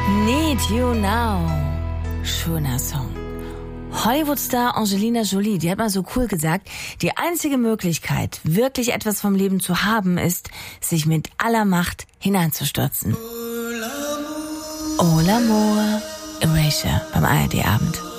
Need You Now. Schöner Song. Hollywood-Star Angelina Jolie, die hat mal so cool gesagt, die einzige Möglichkeit, wirklich etwas vom Leben zu haben, ist, sich mit aller Macht hineinzustürzen. Oh l'amour. Erasure beim ARD-Abend.